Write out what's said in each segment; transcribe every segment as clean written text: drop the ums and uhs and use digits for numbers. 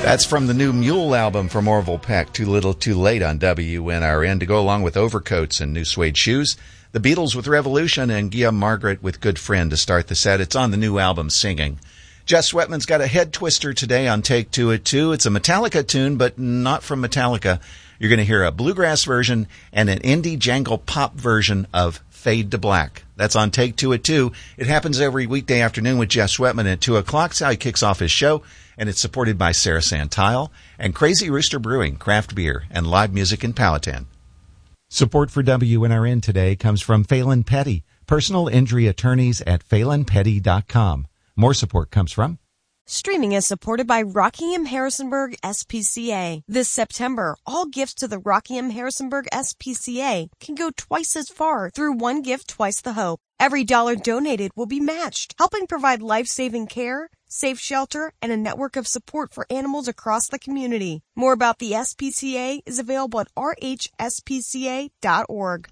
That's from the new Mule album from Orville Peck, Too Little Too Late on WNRN, to go along with Overcoats and New Suede Shoes. The Beatles with Revolution and Guillaume Margaret with Good Friend to start the set. It's on the new album, Singing. Jess Sweatman's got a head twister today on Take Two at 2. It's a Metallica tune, but not from Metallica. You're going to hear a bluegrass version and an indie jangle pop version of Fade to Black. That's on Take Two at 2. It happens every weekday afternoon with Jess Sweatman at 2 o'clock. That's how he kicks off his show. And it's supported by Sarah Santile and Crazy Rooster Brewing, craft beer, and live music in Powhatan. Support for WNRN today comes from Phelan Petty, personal injury attorneys at PhelanPetty.com. More support comes from Streaming is supported by Rockingham Harrisonburg SPCA. This September, all gifts to the Rockingham Harrisonburg SPCA can go twice as far through One Gift, Twice the Hope. Every dollar donated will be matched, helping provide life-saving care, safe shelter, and a network of support for animals across the community. More about the SPCA is available at rhspca.org.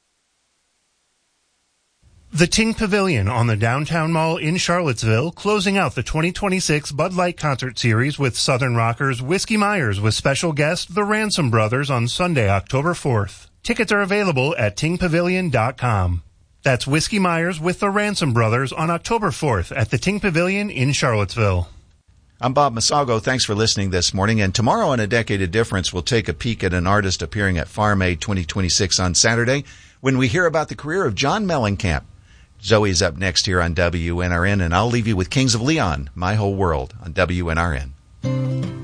The Ting Pavilion on the Downtown Mall in Charlottesville, closing out the 2026 Bud Light Concert Series with Southern rockers Whiskey Myers with special guest The Ransom Brothers on Sunday, October 4th. Tickets are available at tingpavilion.com. That's Whiskey Myers with The Ransom Brothers on October 4th at the Ting Pavilion in Charlottesville. I'm Bob Masago. Thanks for listening this morning. And tomorrow on A Decade of Difference, we'll take a peek at an artist appearing at Farm Aid 2026 on Saturday when we hear about the career of John Mellencamp. Zoe's up next here on WNRN, and I'll leave you with Kings of Leon, My Whole World on WNRN.